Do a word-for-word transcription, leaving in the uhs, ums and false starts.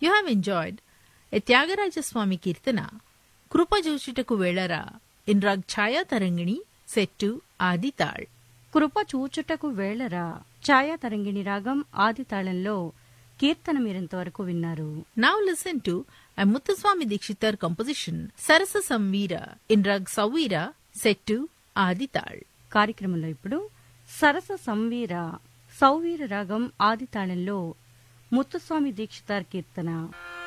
You have enjoyed a Tyagaraja Kirtana, Krupa Jochitaku Velara, in Rag Chaya Tarangini, set to Adital. కృప చూచుటకు వేళరా ఛాయా తరంగిణి రాగం ఆది తాళంలో కీర్తన మీరంతవరకు విన్నారు. Now listen to a Muthuswami Dikshitar composition, Sarasa Samveera, in Rag Savveera, set to Adital. కార్యక్రమంలో ఇప్పుడు సరస సంవీర సౌవీర రాగం ఆది తాళంలో ముత్తుస్వామి దీక్షితార్ కీర్తన.